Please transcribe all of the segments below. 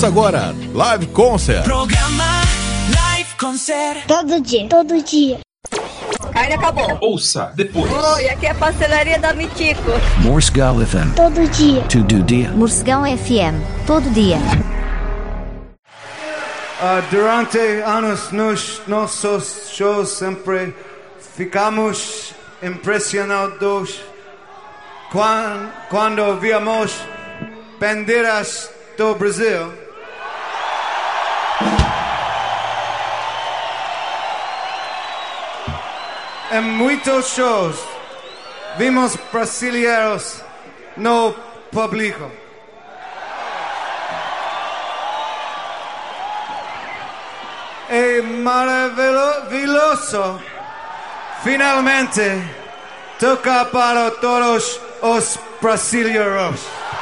Começa agora, Live Concert. Programa Live Concert. Todo dia, todo dia. Carne acabou. Ouça depois. E aqui é a pastelaria da Mitico. Morsegal FM. Todo dia. Todo dia. Morsegal FM. Todo dia. Durante anos nos nossos shows sempre ficamos impressionados quando víamos bandeiras do Brasil. Em muitos shows vimos brasileiros no público. É maravilhoso finalmente tocar para todos os brasileiros.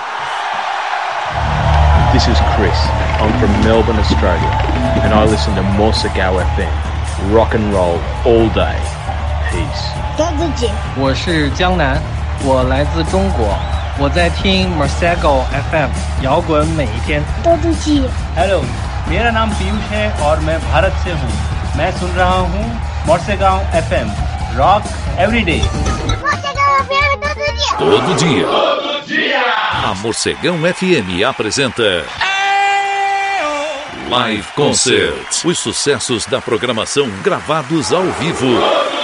This is Chris. I'm from Melbourne, Australia, and I listen to Morsegal FM. Rock and roll all day. Peace. Todo dia. 我是江南，我来自中国，我在听 Morsegal FM， 摇滚每一天。 Todo dia. Hello， मेरा नाम पीयूष है और मैं भारत से हूँ। मैं सुन रहा हूँ Morsegal FM, Rock Every Day. Morsegal FM todo dia. Todo dia. Todo dia. A Morcegão FM apresenta Live Concert. Os sucessos da programação gravados ao vivo.